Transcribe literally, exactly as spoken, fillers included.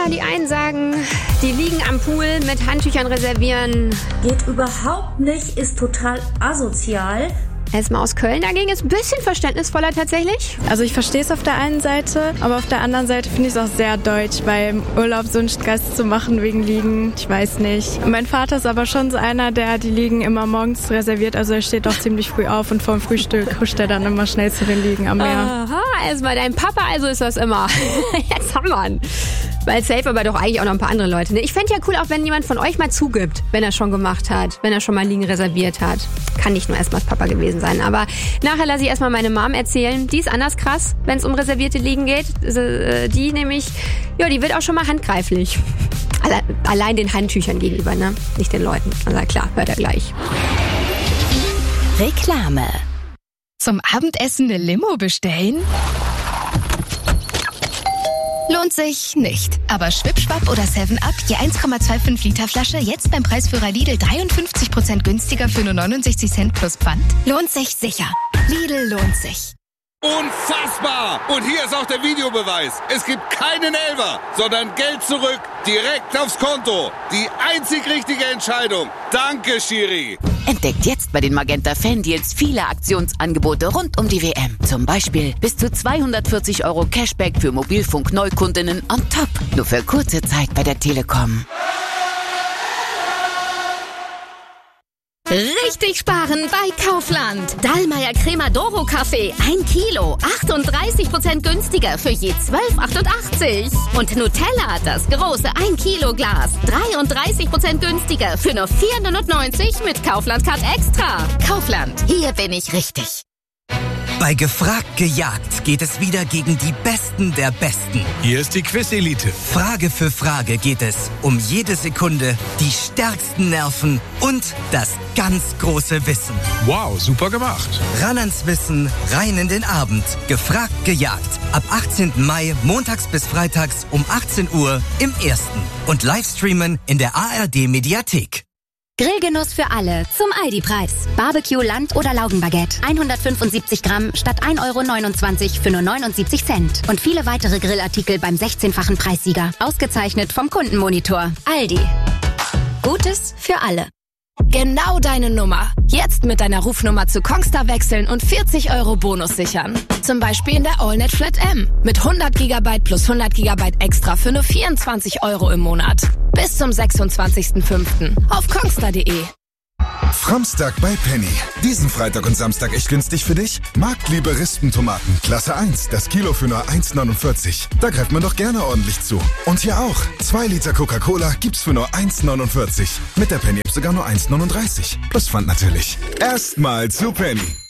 die einen sagen, die liegen am Pool mit Handtüchern reservieren. Geht überhaupt nicht, ist total asozial. Erstmal aus Köln dagegen ist ein bisschen verständnisvoller tatsächlich. Also ich verstehe es auf der einen Seite, aber auf der anderen Seite finde ich es auch sehr deutsch, beim Urlaub so einen Stress zu machen wegen Liegen. Ich weiß nicht. Mein Vater ist aber schon so einer, der die Liegen immer morgens reserviert. Also er steht auch ziemlich früh auf und vorm Frühstück huscht er dann immer schnell zu den Liegen am Meer. Aha, erstmal dein Papa, also ist das immer. Jetzt haben wir ihn. Weil safe aber doch eigentlich auch noch ein paar andere Leute. Ne? Ich fände ja cool, auch wenn jemand von euch mal zugibt, wenn er schon gemacht hat, wenn er schon mal Liegen reserviert hat. Kann nicht nur erstmal Papa gewesen sein. Aber nachher lasse ich erstmal meine Mom erzählen. Die ist anders krass, wenn es um reservierte Liegen geht. Die nämlich, ja, die wird auch schon mal handgreiflich. Allein den Handtüchern gegenüber, ne? Nicht den Leuten. Also klar, hört er gleich. Reklame. Zum Abendessen eine Limo bestellen? Lohnt sich nicht. Aber Schwipschwapp oder seven up, je eins Komma fünfundzwanzig Liter Flasche, jetzt beim Preisführer Lidl dreiundfünfzig Prozent günstiger für nur neunundsechzig Cent plus Pfand. Lohnt sich sicher. Lidl lohnt sich. Unfassbar! Und hier ist auch der Videobeweis. Es gibt keinen Elfer, sondern Geld zurück, direkt aufs Konto. Die einzig richtige Entscheidung. Danke, Schiri. Entdeckt jetzt bei den Magenta Fan-Deals viele Aktionsangebote rund um die W M. Zum Beispiel bis zu zweihundertvierzig Euro Cashback für Mobilfunk-Neukundinnen on top. Nur für kurze Zeit bei der Telekom. Richtig sparen bei Kaufland. Dallmayr Crema Doro Kaffee, ein Kilo, achtunddreißig Prozent günstiger für je zwölf Komma achtundachtzig. Und Nutella, das große ein Kilo Glas, dreiunddreißig Prozent günstiger für nur vier neunundneunzig mit Kaufland Card Extra. Kaufland, hier bin ich richtig. Bei Gefragt gejagt geht es wieder gegen die Besten der Besten. Hier ist die Quiz-Elite. Frage für Frage geht es um jede Sekunde, die stärksten Nerven und das ganz große Wissen. Wow, super gemacht. Ran ans Wissen, rein in den Abend. Gefragt gejagt. Ab achtzehnten Mai, montags bis freitags um achtzehn Uhr im Ersten. Und Livestreamen in der A R D-Mediathek. Grillgenuss für alle zum Aldi-Preis. Barbecue, Land- oder Laugenbaguette. hundertfünfundsiebzig Gramm statt ein Euro neunundzwanzig für nur neunundsiebzig Cent. Und viele weitere Grillartikel beim sechzehnfachen Preissieger. Ausgezeichnet vom Kundenmonitor. Aldi. Gutes für alle. Genau deine Nummer. Jetzt mit deiner Rufnummer zu Kongstar wechseln und vierzig Euro Bonus sichern. Zum Beispiel in der AllNet Flat M. Mit hundert Gigabyte plus hundert Gigabyte extra für nur vierundzwanzig Euro im Monat. Bis zum sechsundzwanzigsten fünften auf kongstar punkt de. Framstag bei Penny. Diesen Freitag und Samstag echt günstig für dich? Marktliebe Rispentomaten, Klasse eins, das Kilo für nur eins neunundvierzig. Da greift man doch gerne ordentlich zu. Und hier auch. zwei Liter Coca-Cola gibt's für nur eins neunundvierzig. Mit der Penny-App sogar nur eins neununddreißig. Plus Pfand natürlich. Erstmal zu Penny.